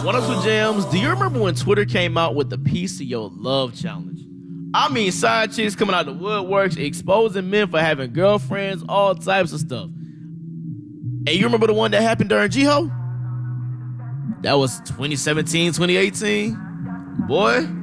One of the jams. Do you remember when Twitter came out with the PCO Love Challenge? I mean, side chicks coming out the woodworks, exposing men for having girlfriends, all types of stuff. And you remember the one that happened during G-Ho? That was 2017, 2018. Boy,